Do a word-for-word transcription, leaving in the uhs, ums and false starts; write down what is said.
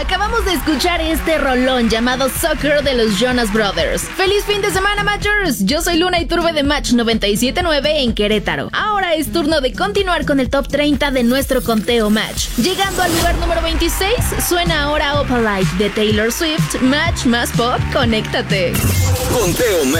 Acabamos de escuchar este rolón llamado Soccer de los Jonas Brothers. ¡Feliz fin de semana, Matchers! Yo soy Luna Iturbe de Match noventa y siete punto nueve en Querétaro. Ahora es turno de continuar con el top treinta de nuestro conteo Match. Llegando al lugar número veintiséis, suena ahora Opalite de Taylor Swift. Match más pop, conéctate. Conteo Match.